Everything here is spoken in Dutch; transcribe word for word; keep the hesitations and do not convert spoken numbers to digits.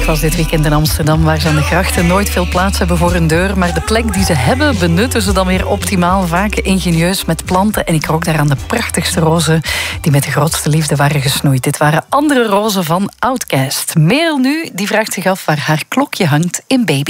was dit weekend in Amsterdam, waar ze aan de grachten nooit veel plaats hebben voor hun deur. Maar de plek die ze hebben, benutten ze dan weer optimaal. Vaak ingenieus met planten. En ik rook daar aan de prachtigste rozen die met de grootste liefde waren gesnoeid. Dit waren andere rozen van Outcast. Merel nu, die vraagt zich af waar haar klokje hangt in Baby.